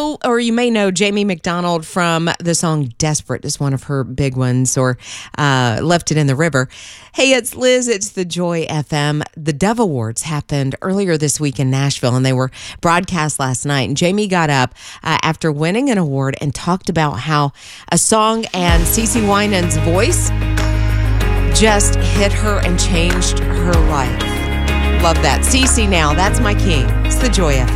know, or you may know Jamie McDonald from the song Desperate is one of her big ones, or Left It in the River. Hey, it's Liz. It's the Joy FM. The Dove Awards happened earlier this week in Nashville, and they were broadcast last night. And Jamie got up after winning an award and talked about how a song and CeCe Winans' voice just hit her and changed her life. Love that. CeCe now, that's my king. It's the Joy FM.